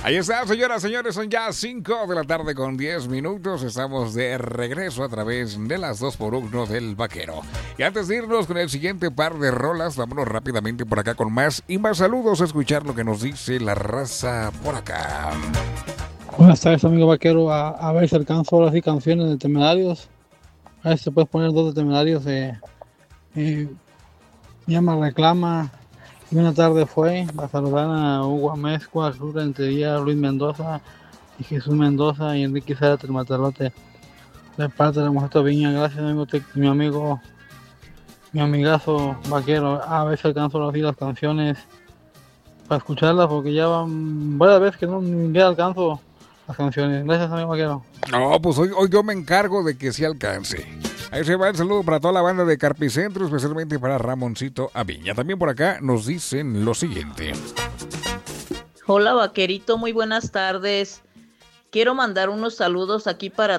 Ahí está, señoras, señores, son ya 5 de la tarde con 10 minutos. Estamos de regreso a través de las 2x1 del Vaquero. Y antes de irnos con el siguiente par de rolas, vámonos rápidamente por acá con más y más saludos a escuchar lo que nos dice la raza por acá. Buenas tardes, amigo Vaquero. A ver si alcanzo ahora sí canciones de Temerarios. A ver si puedes poner dos de Temerarios. Llama, reclama. Y una tarde fue a saludar a Hugo Amezcua, Cruz Rentería, Luis Mendoza y Jesús Mendoza y Enrique Zárate, el Matalote, de parte de la Mujer Viña. Gracias, mi amigazo Vaquero. A ver si alcanzo ahora sí las canciones para escucharlas, porque ya van varias veces que no ni siquiera alcanzo las canciones. Gracias, amigo Vaquero. No, pues hoy yo me encargo de que sí alcance. Ahí se va el saludo para toda la banda de Carpicentro, especialmente para Ramoncito Aviña. También por acá nos dicen lo siguiente. Hola, Vaquerito, muy buenas tardes. Quiero mandar unos saludos aquí para